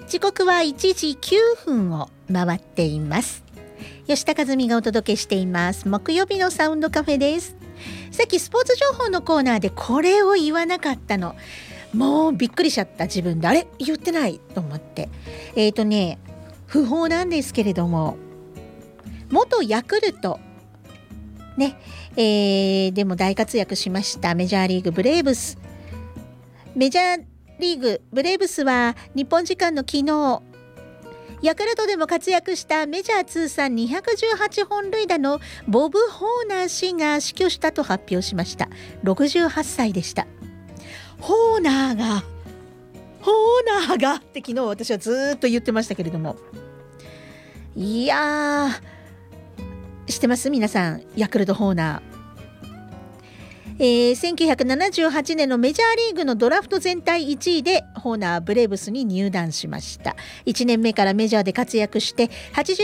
時刻は1時9分を回っています。吉田和美がお届けしています木曜日のサウンドカフェです。さっきスポーツ情報のコーナーでこれを言わなかったの、もうびっくりしちゃった。自分であれ言ってないと思って、不法なんですけれども、元ヤクルトね、でも大活躍しましたメジャーリーグブレーブス。メジャーリーグブレーブスは日本時間の昨日、ヤクルトでも活躍したメジャー通算218本塁打のボブ・ホーナー氏が死去したと発表しました。68歳でした。ホーナーがって昨日私はずっと言ってましたけれども、いやー、知ってます皆さん、ヤクルトホーナー。1978年のメジャーリーグのドラフト全体1位でホーナーブレーブスに入団しました。1年目からメジャーで活躍して